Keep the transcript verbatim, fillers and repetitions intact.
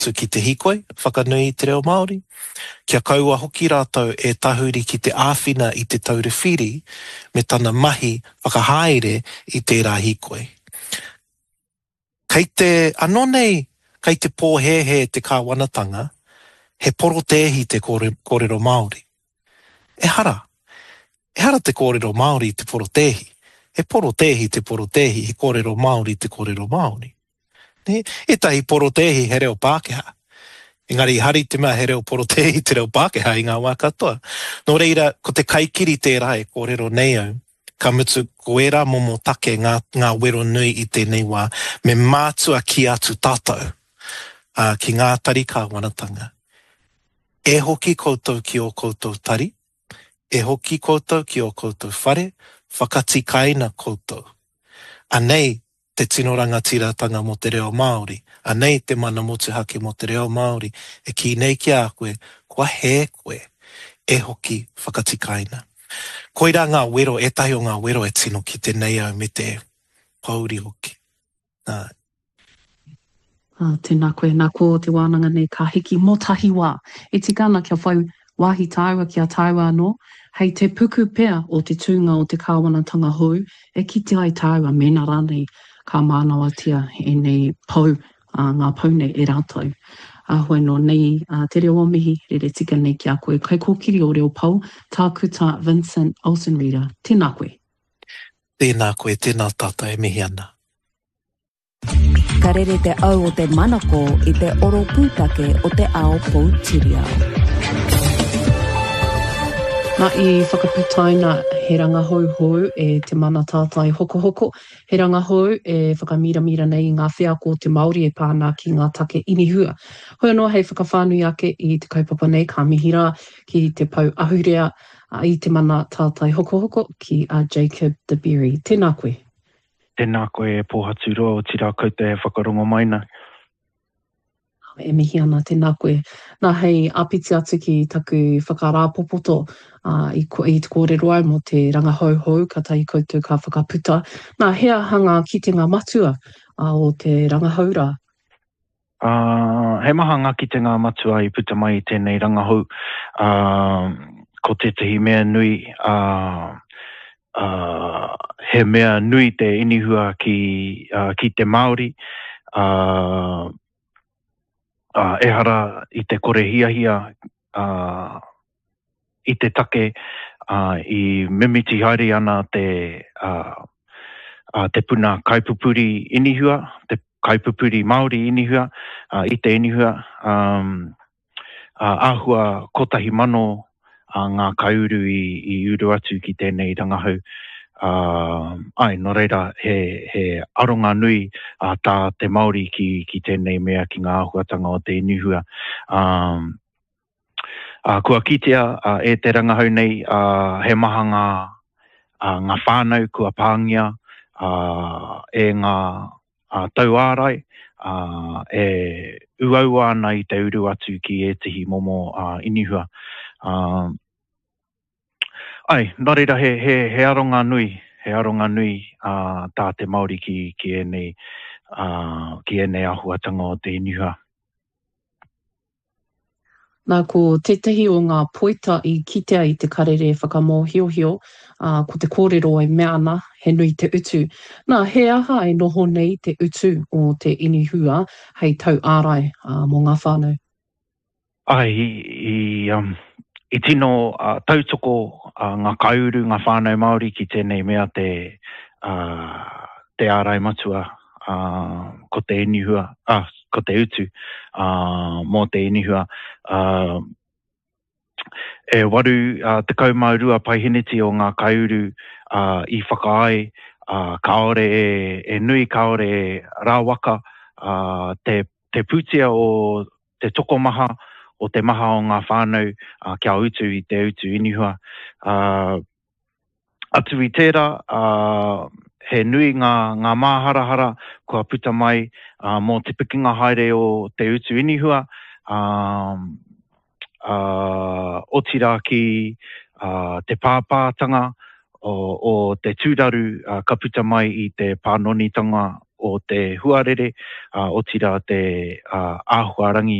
atu ki te hikoi, whakanui i te reo Māori. Kia kaua hoki rātou e tahuri ki te āwhina i te taurewhiri me tana mahi whakahaere i tērā hikoi. Kei te anō nei, kei te pōhehe te kāwanatanga, he porotehi te kore, kōrero Māori. E hara. E hara te kōrero Māori te porotehi. He porotehi te porotehi, he kōrero Māori te kōrero Māori. Ne? E tahi porotehi he reo Pākehā. Engari hari te mea he reo porotehi te reo Pākehā i ngā wā katoa. Nō reira, ko te kaikiri tērā e kōrero nei au, ka mutu ko era momo take ngā, ngā wero nui i tēnei wā, me mātua ki atu tātou uh, ki ngā tari kāwanatanga. E hoki koutou ki o koutou tari, e hoki koutou ki o koutou whare, whakati kaina koutou. Anei te tino rangatiratanga mo te reo Māori, anei te mana motuhake mo te reo Māori, e ki nei ki a koe, kua he koe, e hoki whakati kaina. Koira ngā wero, e tahi o ngā wero e tino ki te nei au me te pauri hoki. Nā. Uh, tēnā koe, nā ko te wānanga nei ka hiki mō tahi wā. E tikana kia whai wāhi tāua ki a tāua anō, hei te puku pea o te tūnga o te kāwanatanga hou, e ki te ai tāua mena rānei ka mānawatia e nei pau, uh, ngā pau nei e rātou. Uh, hoi no nei uh, te reo omihi, re re tika nei ki a koe. Kai kōkiri o reo pau, tā kuta Vincent Olsenreader. Tēnā koe. Tēnā koe, tēnā tata e mihi ana. Ka rere te au o te manako i te oro pūtake o te ao Poutireo. Nā i whakaputaina he rangahau hou e te mana tātai hoko hoko. He rangahau e whakamiramira nei ngā whea ko te Māori e pāna ki ngā take inihua. Hoi anō hei whakawhānui ake i te kaupapa nei ka mihira ki te pau ahurea i te mana tātai hoko hoko ki a Jacob de Berry. Tēnā koe. Tēnā koe e pōhatu roa o tira koutou e whakarongo maina. E mihi ana, tēnā koe. Nā hei apiti atu ki taku whakarāpopoto uh, i, i te kōrero au mo te rangahau hou, ka tai koutou ka whakaputa. Nā hea hanga ki te ngā matua uh, o te rangahaura. Uh, he maha ngā ki te ngā matua i puta mai i tēnei rangahau. Uh, ko te tehi mea nui... Uh, Uh, he mea nui te inihua ki, uh, ki te Māori. Uh, uh, e hara i te kore hiahia uh, i te take uh, i mimiti haere ana te, uh, uh, te puna kaipupuri inihua, te kaipupuri Māori inihua, uh, i te inihua. Um, uh, āhua kotahi mano a ngā kaiuru i, i uru atu ki tēnei rangahau. Uh, ai, no reira, he, he aronga nui uh, tā te Māori ki, ki tēnei mea ki ngā ahuatanga o te inihua. Um, uh, kua kitea uh, e te rangahau nei, uh, he maha ngā, uh, ngā whānau kua pāngia, uh, e ngā uh, tau ārai, uh, e uau ana i te uru atu ki e tihi momo uh, inihua. Um, ai, nā reira, he, he, he aronga nui, he aronga nui uh, tā te Māori ki, ki enei, uh, ki enei ahuatanga o te inihua. Nā ko te tehi o ngā poita i kitea i te karere whakamō hio hio, uh, ko te kōrero ai mea ana, he nui te utu. Nā, he aha e noho nei te utu o te inihua, hei tau ārai uh, mō ngā whānau. Ai, i... Um, I tino uh, tautoko uh, ngā kaiuru, ngā whānau Māori ki tēnei mea te, uh, te ārai matua uh, ko te inihua, ah, ko te utu uh, mō te inihua. Uh, e waru uh, te kaumaurua paihiniti o ngā kaiuru uh, i whakaai, uh, kaore e, e nui, kaore e rāwaka, uh, te, te pūtia o te tokomaha, o te maha o ngā whānau uh, kia utu i te utu inihua. Uh, atu i tērā, uh, he nui ngā, ngā māharahara kua puta mai uh, mō te pikinga haere o te utu inihua. Um, uh, o tira ki uh, te pāpātanga o, o te tūraru uh, ka puta mai i te pānonitanga o te huarere uh, o tira te uh, āhuarangi